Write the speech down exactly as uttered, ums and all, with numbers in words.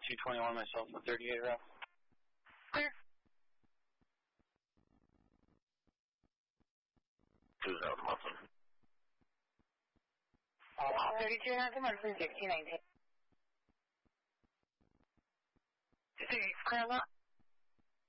two twenty-one, myself, one thirty-eight, rough. Clear. two thousand, Muslim. Uh, thirty-two thousand, Muslim, sixteen nineteen. Clear lot.